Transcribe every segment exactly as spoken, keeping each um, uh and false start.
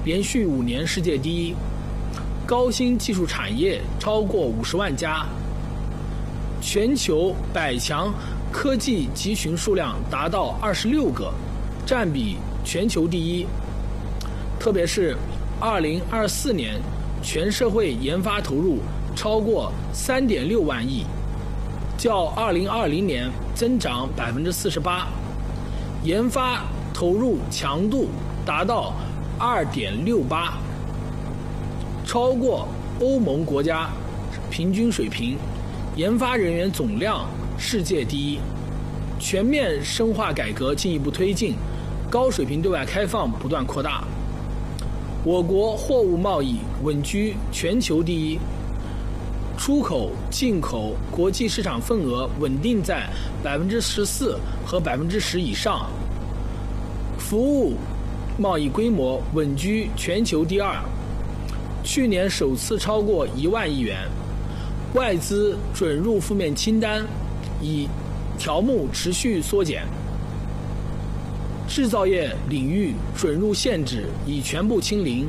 连续五年世界第一，高新技术产业超过五十万家，全球百强科技集群数量达到二十六个，占比全球第一。特别是二零二四年，全社会研发投入超过三点六万亿，较二零二零年增长百分之四十八，研发投入强度达到二点六八，超过欧盟国家平均水平，研发人员总量世界第一，全面深化改革进一步推进，高水平对外开放不断扩大。我国货物贸易稳居全球第一，出口、进口、国际市场份额稳定在百分之十四和百分之十以上，服务贸易规模稳居全球第二，去年首次超过一万亿元，外资准入负面清单已条目持续缩减，制造业领域准入限制已全部清零。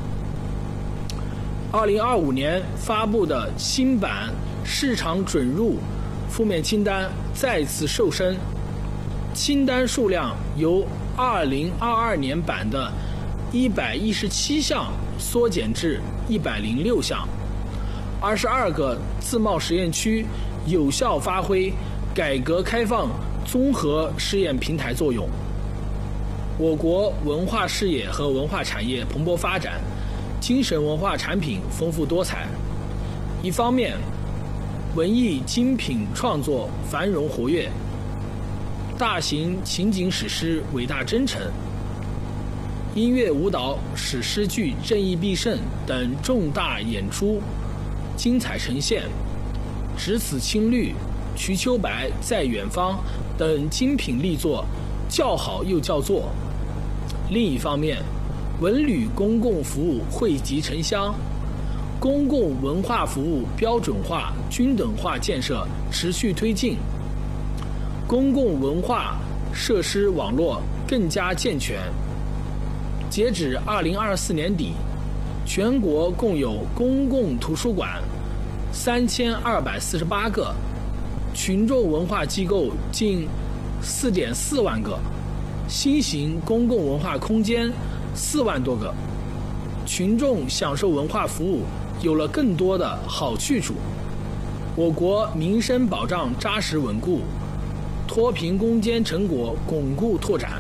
二零二五年发布的新版市场准入负面清单再次瘦身，清单数量由二零二二年版的一百一十七项缩减至一百零六项，二十二个自贸试验区有效发挥改革开放综合试验平台作用。我国文化事业和文化产业蓬勃发展，精神文化产品丰富多彩。一方面，文艺精品创作繁荣活跃，大型情景史诗伟大征程，音乐舞蹈史诗剧正义必胜等重大演出精彩呈现，只此青绿、瞿秋白在远方等精品力作叫好又叫座。另一方面，文旅公共服务惠及城乡，公共文化服务标准化、均等化建设持续推进，公共文化设施网络更加健全。截止二零二四年底，全国共有公共图书馆三千二百四十八个，群众文化机构近四点四万个，新型公共文化空间四万多个，群众享受文化服务有了更多的好去处。我国民生保障扎实稳固，脱贫攻坚成果巩固拓展。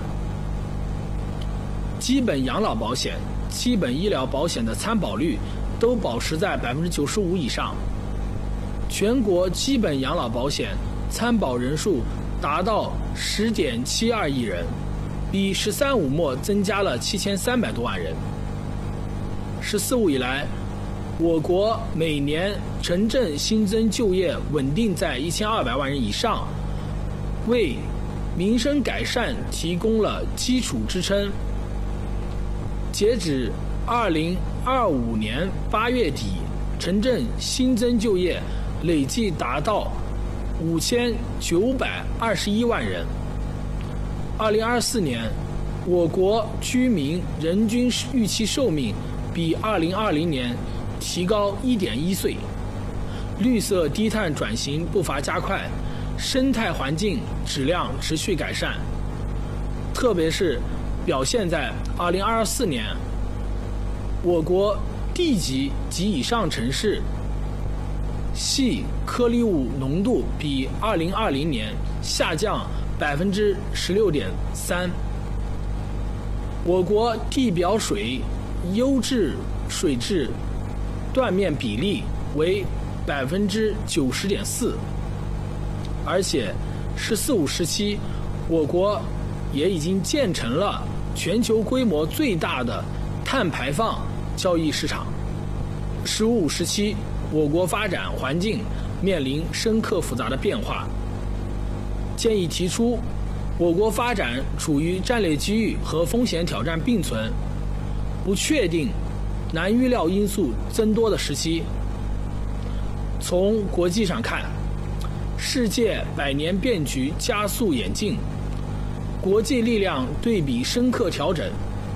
基本养老保险、基本医疗保险的参保率都保持在百分之九十五以上，全国基本养老保险参保人数达到十点七二亿人，比“十三五”末增加了七千三百多万人。“十四五”以来，我国每年城镇新增就业稳定在一千二百万人以上，为民生改善提供了基础支撑。截止二零二五年八月底，城镇新增就业累计达到五千九百二十一万人。二零二四年，我国居民人均预期寿命比二零二零年提高一点一岁，绿色低碳转型步伐加快，生态环境质量持续改善。特别是表现在二零二四年，我国地级及以上城市细颗粒物浓度比二零二零年下降百分之十六点三。我国地表水优质水质断面比例为百分之九十点四，而且“十四五”时期，我国也已经建成了全球规模最大的碳排放交易市场。“十五五”时期，我国发展环境面临深刻复杂的变化。建议提出，我国发展处于战略机遇和风险挑战并存、不确定、难预料因素增多的时期。从国际上看，世界百年变局加速演进，国际力量对比深刻调整，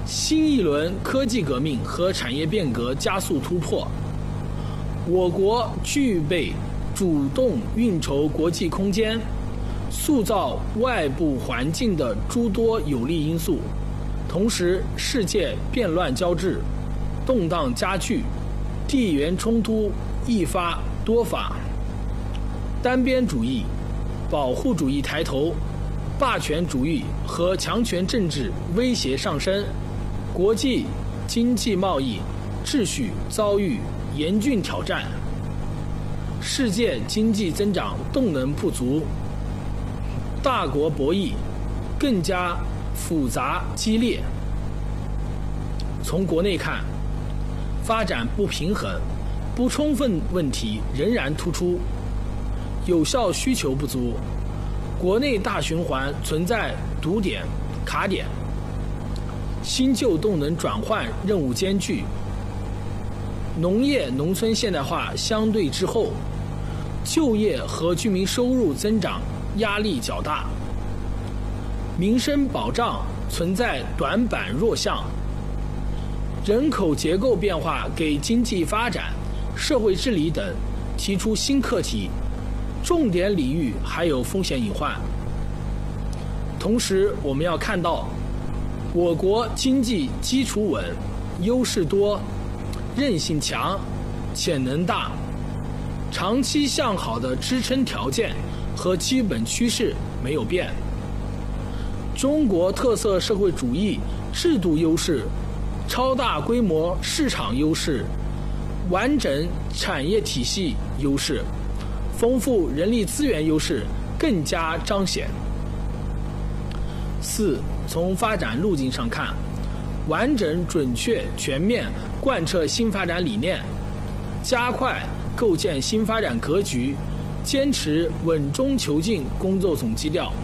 新一轮科技革命和产业变革加速突破，我国具备主动运筹国际空间、塑造外部环境的诸多有利因素。同时，世界变乱交织，动荡加剧，地缘冲突一发多发，单边主义、保护主义抬头，霸权主义和强权政治威胁上升，国际经济贸易秩序遭遇严峻挑战，世界经济增长动能不足，大国博弈更加复杂激烈。从国内看，发展不平衡、不充分问题仍然突出，有效需求不足，国内大循环存在堵点、卡点，新旧动能转换任务艰巨，农业农村现代化相对滞后，就业和居民收入增长压力较大，民生保障存在短板弱项，人口结构变化给经济发展、社会治理等提出新课题，重点领域还有风险隐患。同时，我们要看到，我国经济基础稳，优势多，韧性强，潜能大，长期向好的支撑条件和基本趋势没有变。中国特色社会主义制度优势、超大规模市场优势、完整产业体系优势、丰富人力资源优势更加彰显。四、从发展路径上看，完整、准确、全面贯彻新发展理念，加快构建新发展格局，坚持稳中求进工作总基调。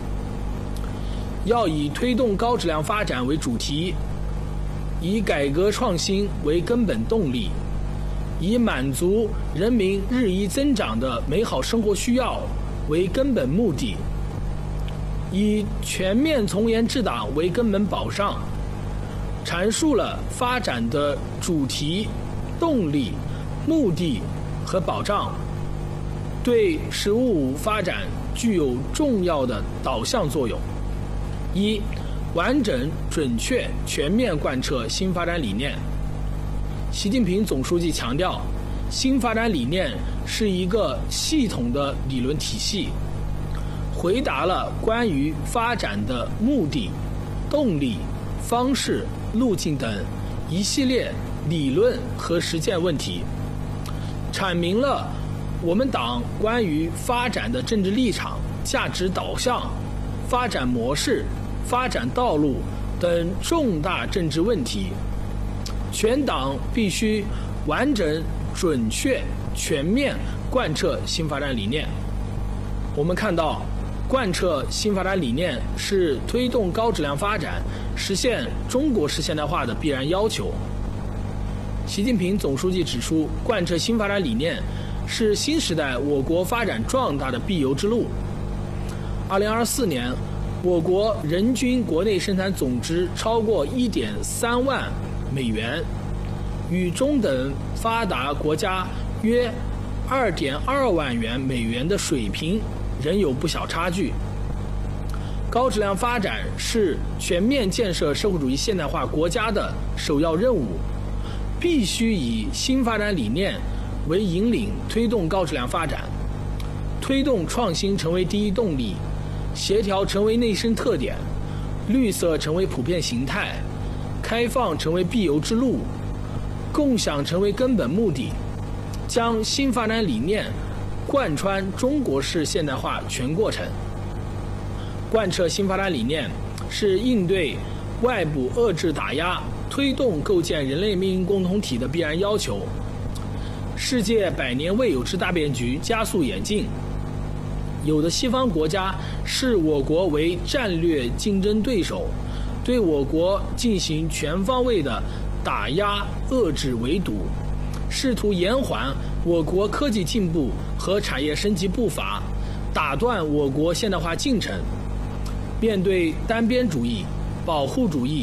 要以推动高质量发展为主题，以改革创新为根本动力，以满足人民日益增长的美好生活需要为根本目的，以全面从严治党为根本保障，阐述了发展的主题、动力、目的和保障，对“十五五”发展具有重要的导向作用。一、完整、准确、全面贯彻新发展理念。习近平总书记强调，新发展理念是一个系统的理论体系，回答了关于发展的目的、动力、方式、路径等一系列理论和实践问题，阐明了我们党关于发展的政治立场、价值导向、发展模式、发展道路等重大政治问题。全党必须完整、准确、全面贯彻新发展理念。我们看到，贯彻新发展理念是推动高质量发展、实现中国式现代化的必然要求。习近平总书记指出，贯彻新发展理念是新时代我国发展壮大的必由之路。二零二四年，我国人均国内生产总值超过 一点三万美元，与中等发达国家约 二点二万元美元的水平仍有不小差距。高质量发展是全面建设社会主义现代化国家的首要任务，必须以新发展理念为引领，推动高质量发展，推动创新成为第一动力，协调成为内生特点，绿色成为普遍形态，开放成为必由之路，共享成为根本目的，将新发展理念贯穿中国式现代化全过程。贯彻新发展理念是应对外部遏制打压、推动构建人类命运共同体的必然要求。世界百年未有之大变局加速演进，有的西方国家视我国为战略竞争对手，对我国进行全方位的打压、遏制、围堵，试图延缓我国科技进步和产业升级步伐，打断我国现代化进程。面对单边主义、保护主义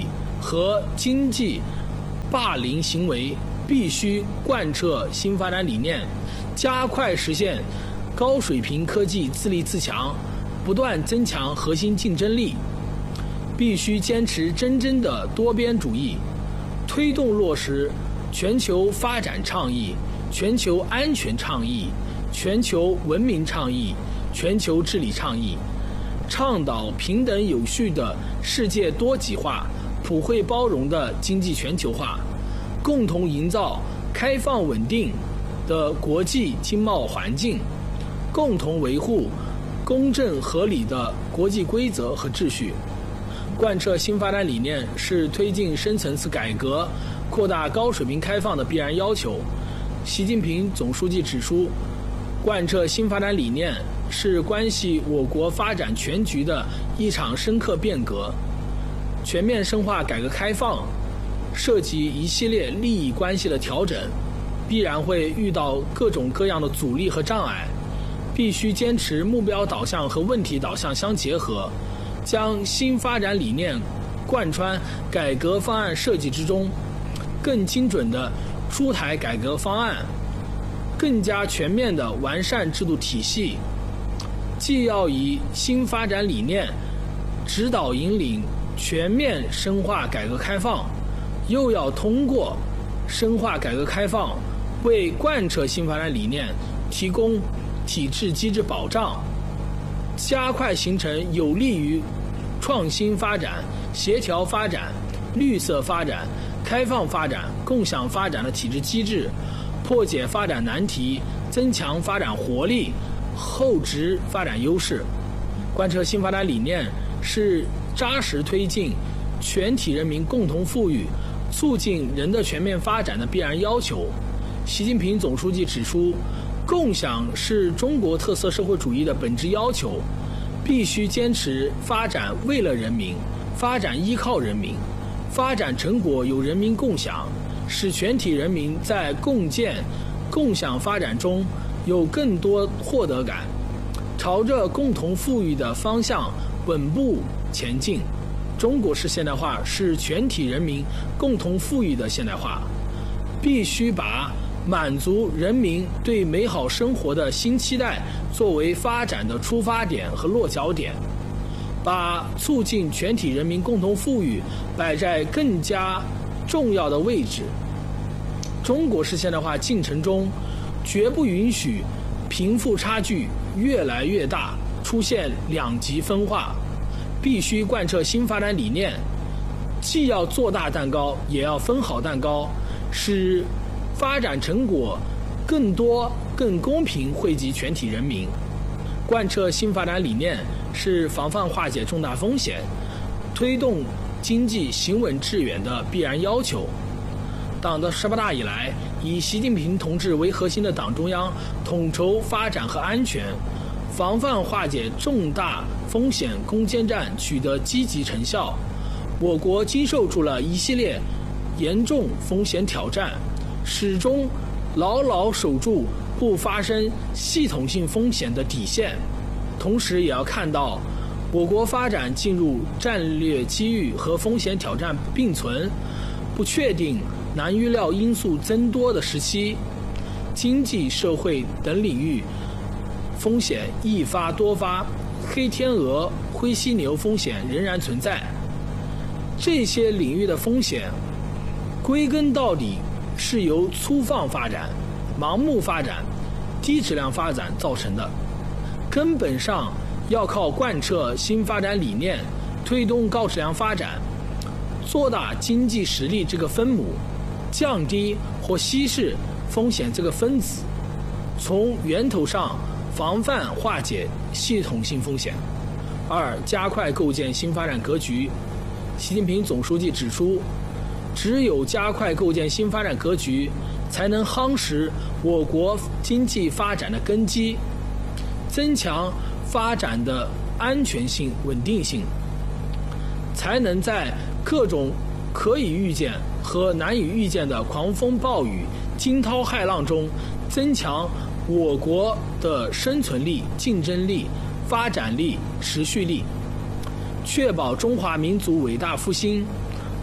和经济霸凌行为，必须贯彻新发展理念，加快实现高水平科技自立自强，不断增强核心竞争力。必须坚持真正的多边主义，推动落实全球发展倡议、全球安全倡议、全球文明倡议、全球治理倡议，倡导平等有序的世界多极化、普惠包容的经济全球化，共同营造开放稳定的国际经贸环境，共同维护公正合理的国际规则和秩序。贯彻新发展理念是推进深层次改革、扩大高水平开放的必然要求。习近平总书记指出，贯彻新发展理念是关系我国发展全局的一场深刻变革。全面深化改革开放涉及一系列利益关系的调整，必然会遇到各种各样的阻力和障碍，必须坚持目标导向和问题导向相结合，将新发展理念贯穿改革方案设计之中，更精准地出台改革方案，更加全面地完善制度体系。既要以新发展理念指导引领全面深化改革开放，又要通过深化改革开放为贯彻新发展理念提供体制机制保障，加快形成有利于创新发展、协调发展、绿色发展、开放发展、共享发展的体制机制，破解发展难题，增强发展活力，厚植发展优势。贯彻新发展理念是扎实推进全体人民共同富裕、促进人的全面发展的必然要求。习近平总书记指出，共享是中国特色社会主义的本质要求，必须坚持发展为了人民，发展依靠人民，发展成果由人民共享，使全体人民在共建、共享发展中有更多获得感，朝着共同富裕的方向稳步前进。中国式现代化是全体人民共同富裕的现代化，必须把满足人民对美好生活的新期待作为发展的出发点和落脚点，把促进全体人民共同富裕摆在更加重要的位置。中国式现代化进程中，绝不允许贫富差距越来越大，出现两极分化，必须贯彻新发展理念，既要做大蛋糕，也要分好蛋糕，使发展成果更多、更公平惠及全体人民。贯彻新发展理念是防范化解重大风险、推动经济行稳致远的必然要求。党的十八大以来，以习近平同志为核心的党中央统筹发展和安全、防范化解重大风险攻坚战取得积极成效，我国经受住了一系列严重风险挑战，始终牢牢守住不发生系统性风险的底线。同时也要看到，我国发展进入战略机遇和风险挑战并存、不确定、难预料因素增多的时期，经济社会等领域风险易发多发，黑天鹅、灰犀牛风险仍然存在。这些领域的风险归根到底是由粗放发展、盲目发展、低质量发展造成的，根本上要靠贯彻新发展理念，推动高质量发展，做大经济实力这个分母，降低或稀释风险这个分子，从源头上防范化解系统性风险。二、加快构建新发展格局。习近平总书记指出，只有加快构建新发展格局，才能夯实我国经济发展的根基，增强发展的安全性、稳定性，才能在各种可以预见和难以预见的狂风暴雨、惊涛骇浪中，增强我国的生存力、竞争力、发展力、持续力，确保中华民族伟大复兴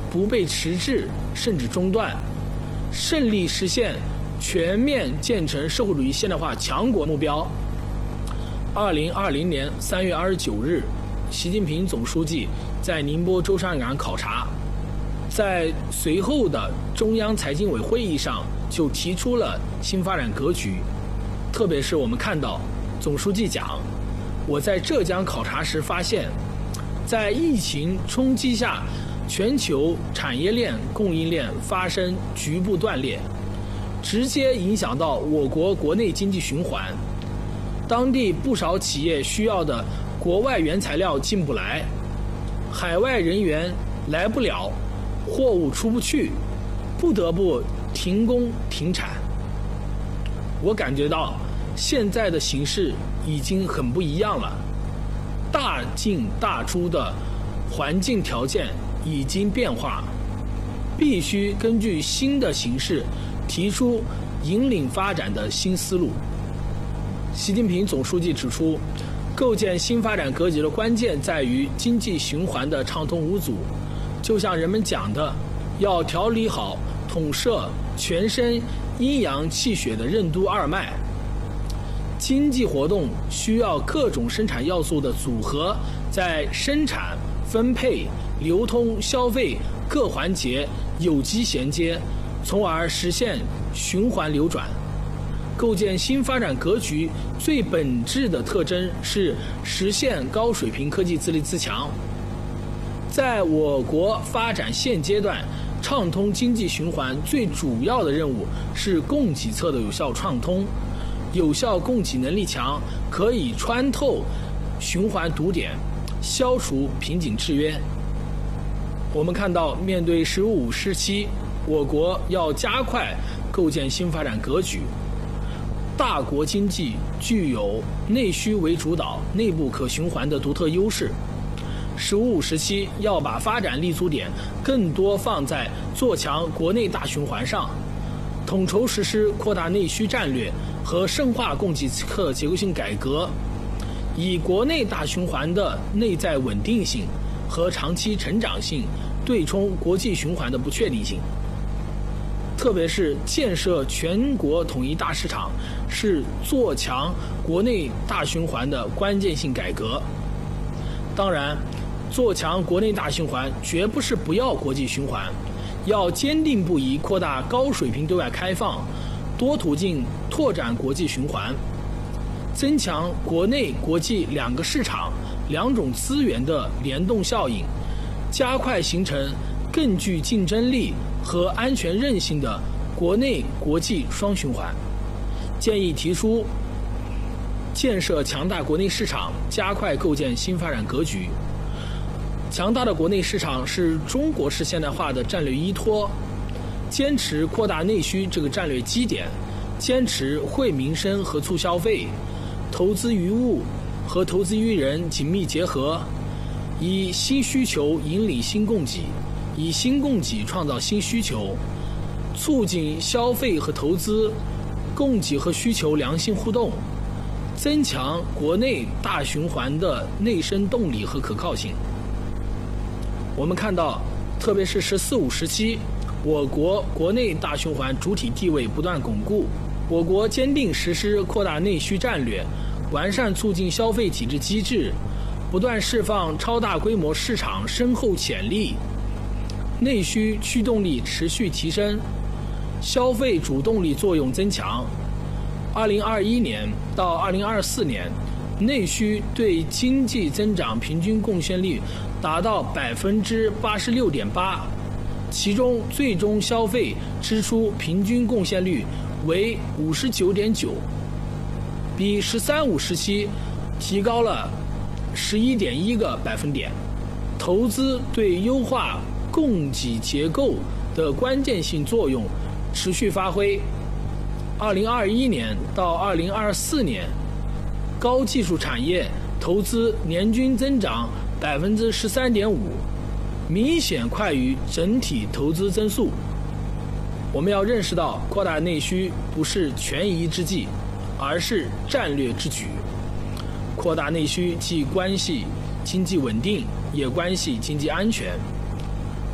不被迟滞甚至中断，胜利实现全面建成社会主义现代化强国目标。二零二零年三月二十九日，习近平总书记在宁波舟山港考察，在随后的中央财经委会议上就提出了新发展格局。特别是我们看到总书记讲，我在浙江考察时发现，在疫情冲击下，全球产业链供应链发生局部断裂，直接影响到我国国内经济循环，当地不少企业需要的国外原材料进不来，海外人员来不了，货物出不去，不得不停工停产。我感觉到现在的形势已经很不一样了，大进大出的环境条件已经变化，必须根据新的形势提出引领发展的新思路。习近平总书记指出，构建新发展格局的关键在于经济循环的畅通无阻，就像人们讲的，要调理好统摄全身阴阳气血的任督二脉。经济活动需要各种生产要素的组合，在生产、分配、流通、消费各环节有机衔接，从而实现循环流转。构建新发展格局最本质的特征是实现高水平科技自立自强。在我国发展现阶段，畅通经济循环最主要的任务是供给侧的有效畅通。有效供给能力强，可以穿透循环堵点，消除瓶颈制约。我们看到，面对“十五五”时期，我国要加快构建新发展格局。大国经济具有内需为主导、内部可循环的独特优势。“十五五”时期要把发展立足点更多放在做强国内大循环上，统筹实施扩大内需战略和深化供给侧结构性改革，以国内大循环的内在稳定性和长期成长性对冲国际循环的不确定性。特别是建设全国统一大市场是做强国内大循环的关键性改革。当然，做强国内大循环绝不是不要国际循环，要坚定不移扩大高水平对外开放，多途径拓展国际循环，增强国内国际两个市场、两种资源的联动效应，加快形成更具竞争力和安全韧性的国内国际双循环。建议提出建设强大国内市场，加快构建新发展格局。强大的国内市场是中国式现代化的战略依托，坚持扩大内需这个战略基点，坚持惠民生和促消费，投资于物和投资于人紧密结合，以新需求引领新供给，以新供给创造新需求，促进消费和投资、供给和需求良性互动，增强国内大循环的内生动力和可靠性。我们看到，特别是“十四五”时期，我国国内大循环主体地位不断巩固，我国坚定实施扩大内需战略，完善促进消费体制机制，不断释放超大规模市场深厚潜力，内需驱动力持续提升，消费主动力作用增强。二零二一年到二零二四年，内需对经济增长平均贡献率达到百分之八十六点八，其中最终消费支出平均贡献率为五十九点九，比“十三五”时期提高了十一点一个百分点。投资对优化供给结构的关键性作用持续发挥。二零二一年到二零二四年，高技术产业投资年均增长百分之十三点五，明显快于整体投资增速。我们要认识到，扩大内需不是权宜之计，而是战略之举。扩大内需既关系经济稳定，也关系经济安全。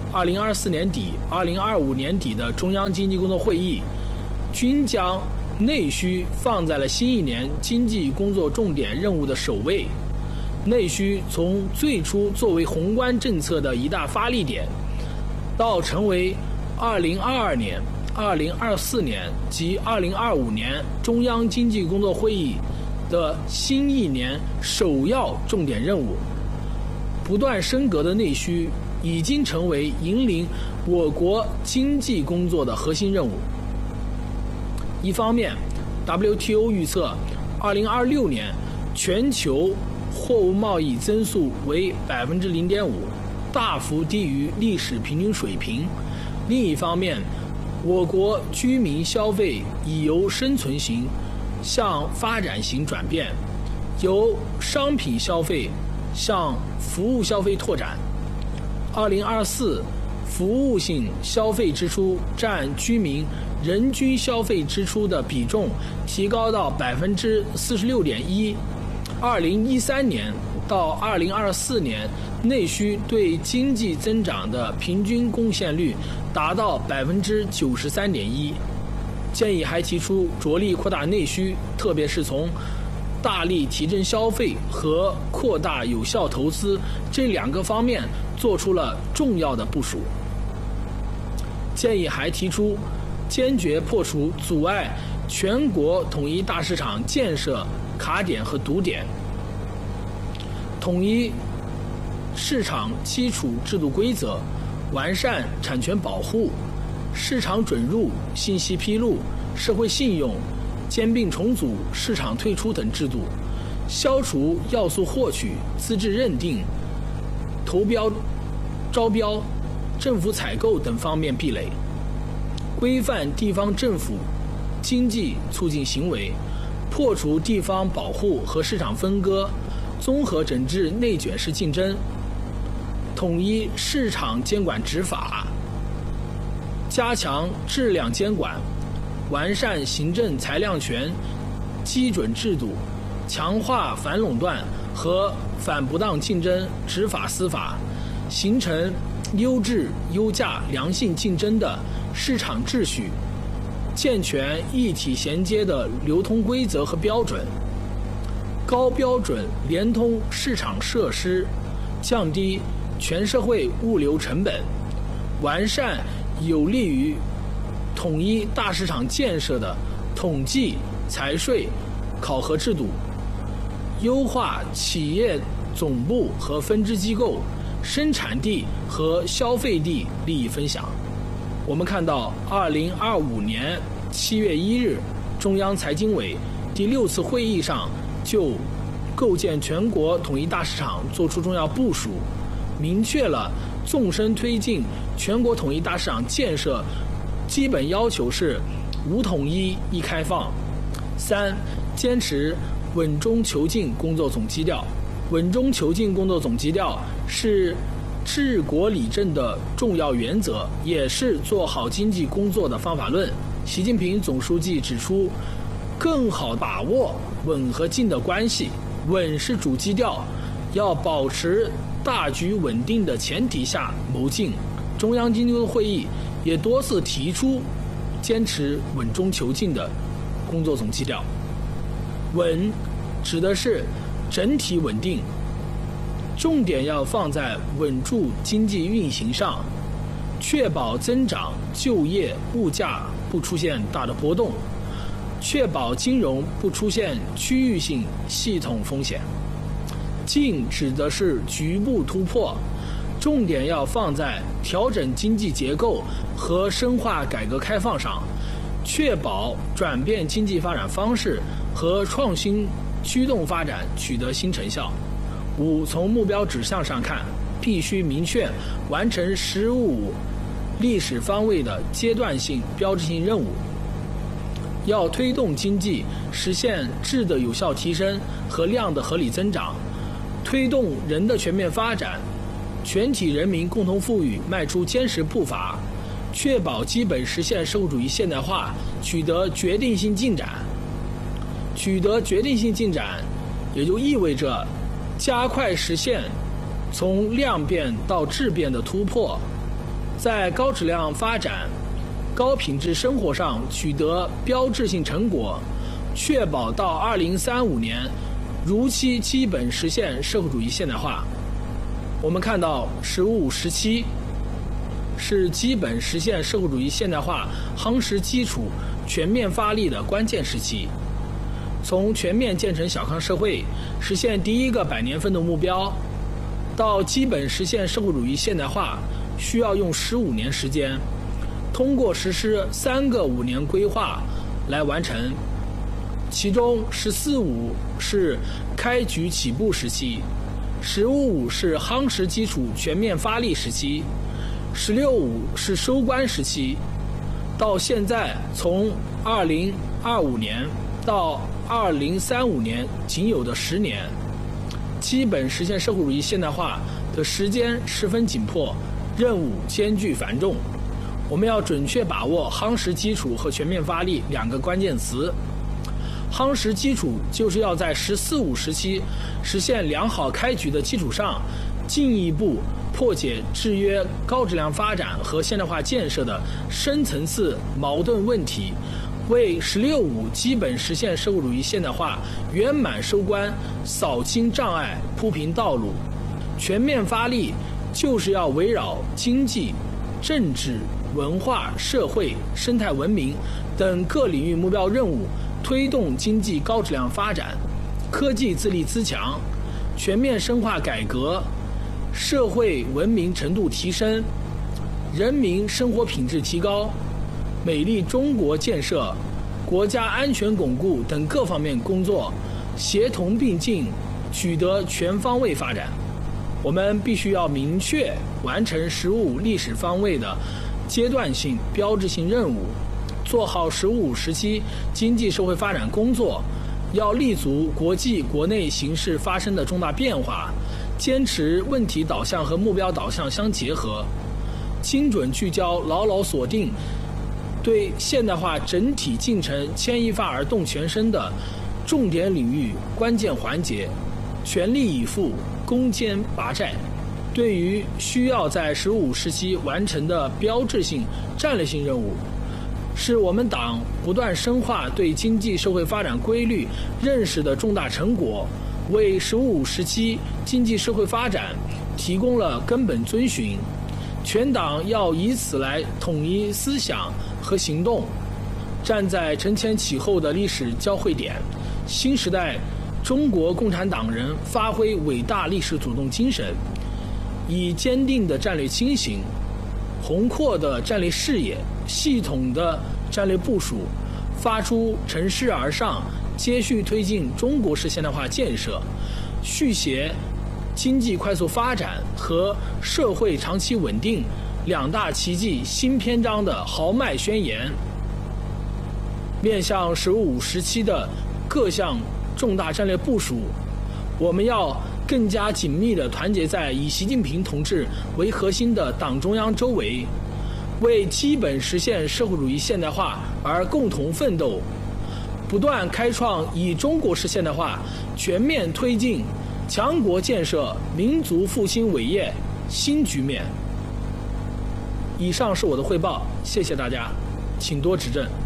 二零二四年底、二零二五年底的中央经济工作会议，均将内需放在了新一年经济工作重点任务的首位。内需从最初作为宏观政策的一大发力点，到成为二零二二年、二零二四年及二零二五年中央经济工作会议的新一年首要重点任务，不断升格的内需已经成为引领我国经济工作的核心任务。一方面 ，W T O 预测二零二六年全球货物贸易增速为 百分之零点五， 大幅低于历史平均水平。另一方面，我国居民消费已由生存型向发展型转变，由商品消费向服务消费拓展。二零二四服务性消费支出占居民人均消费支出的比重提高到 百分之四十六点一。二零一三年到二零二四年，内需对经济增长的平均贡献率达到 百分之九十三点一。建议还提出着力扩大内需，特别是从大力提振消费和扩大有效投资这两个方面做出了重要的部署。建议还提出坚决破除阻碍全国统一大市场建设卡点和堵点，统一市场基础制度规则，完善产权保护、市场准入、信息披露、社会信用、兼并重组、市场退出等制度，消除要素获取、资质认定、投标、招标、政府采购等方面壁垒，规范地方政府经济促进行为，破除地方保护和市场分割，综合整治内卷式竞争，统一市场监管执法，加强质量监管，完善行政裁量权基准制度，强化反垄断和反不当竞争执法司法，形成优质、优价、良性竞争的市场秩序，健全一体衔接的流通规则和标准，高标准联通市场设施，降低全社会物流成本，完善有利于统一大市场建设的统计、财税、考核制度，优化企业总部和分支机构、生产地和消费地利益分享。我们看到，二零二五年七月一日，中央财经委第六次会议上就构建全国统一大市场作出重要部署，明确了纵深推进全国统一大市场建设基本要求是五统一一开放。三、坚持稳中求进工作总基调。稳中求进工作总基调是治国理政的重要原则，也是做好经济工作的方法论。习近平总书记指出，更好把握稳和进的关系，稳是主基调，要保持大局稳定的前提下谋进。中央经济工作会议也多次提出坚持稳中求进的工作总基调。稳指的是整体稳定，重点要放在稳住经济运行上，确保增长、就业、物价不出现大的波动，确保金融不出现区域性系统风险。进指的是局部突破，重点要放在调整经济结构和深化改革开放上，确保转变经济发展方式和创新驱动发展取得新成效。五、从目标指向上看，必须明确完成“十五”历史方位的阶段性标志性任务，要推动经济实现质的有效提升和量的合理增长，推动人的全面发展，全体人民共同富裕迈出坚实步伐，确保基本实现社会主义现代化取得决定性进展。取得决定性进展，也就意味着加快实现从量变到质变的突破， 在高质量发展、高品质生活上取得标志性成果，确保到二零三五年如期基本实现社会主义现代化。我们看到“十五五”时期是基本实现社会主义现代化夯实基础、全面发力的关键时期。从全面建成小康社会，实现第一个百年奋斗目标，到基本实现社会主义现代化，需要用十五年时间，通过实施三个五年规划来完成。其中“十四五”是开局起步时期，“十五五”是夯实基础、全面发力时期，“十六五”是收官时期。到现在，从二零二五年到二零三五年仅有的十年，基本实现社会主义现代化的时间十分紧迫，任务艰巨繁重。我们要准确把握夯实基础和全面发力两个关键词。夯实基础就是要在“十四五”时期实现良好开局的基础上，进一步破解制约高质量发展和现代化建设的深层次矛盾问题，为“十六五”基本实现社会主义现代化圆满收官扫清障碍、铺平道路。全面发力就是要围绕经济、政治、文化、社会、生态文明等各领域目标任务，推动经济高质量发展，科技自立自强，全面深化改革，社会文明程度提升，人民生活品质提高，美丽中国建设、国家安全巩固等各方面工作协同并进，取得全方位发展。我们必须要明确完成“十五五”历史方位的阶段性、标志性任务，做好“十五五”时期经济社会发展工作，要立足国际国内形势发生的重大变化，坚持问题导向和目标导向相结合，精准聚焦，牢牢锁定对现代化整体进程牵一发而动全身的重点领域、关键环节，全力以赴，攻坚拔寨。对于需要在“十五五”时期完成的标志性、战略性任务，是我们党不断深化对经济社会发展规律认识的重大成果，为“十五五”时期经济社会发展提供了根本遵循。全党要以此来统一思想和行动，站在承前启后的历史交汇点，新时代中国共产党人发挥伟大历史主动精神，以坚定的战略清醒、宏阔的战略视野、系统的战略部署，发出乘势而上、接续推进中国式现代化建设、续写经济快速发展和社会长期稳定两大奇迹新篇章的豪迈宣言。面向“十五五”时期的各项重大战略部署，我们要更加紧密地团结在以习近平同志为核心的党中央周围，为基本实现社会主义现代化而共同奋斗，不断开创以中国式现代化全面推进强国建设、民族复兴伟业新局面。以上是我的汇报，谢谢大家，请多指正。